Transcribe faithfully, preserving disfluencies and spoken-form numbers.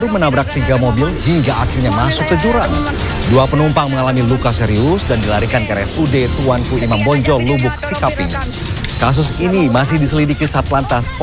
menabrak tiga mobil hingga akhirnya masuk ke jurang. Dua penumpang mengalami luka serius dan dilarikan ke R S U D Tuanku Imam Bonjol, Lubuk Sikaping. Kasus ini masih diselidiki Satlantas